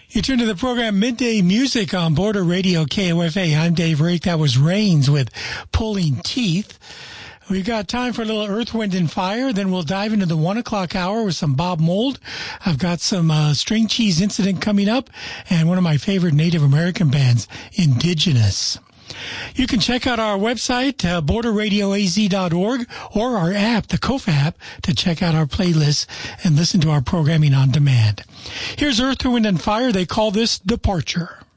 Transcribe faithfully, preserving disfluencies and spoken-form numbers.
You turn to the program Midday Music on Border Radio K O F A. I'm Dave Rake. That was Rains with Pulling Teeth. We've got time for a little Earth, Wind, and Fire. Then we'll dive into the one o'clock hour with some Bob Mould. I've got some uh, String Cheese Incident coming up and one of my favorite Native American bands, Indigenous. You can check out our website, uh, border radio a z dot org, or our app, the C O F A app, to check out our playlists and listen to our programming on demand. Here's Earth, Wind, and Fire. They call this Departure.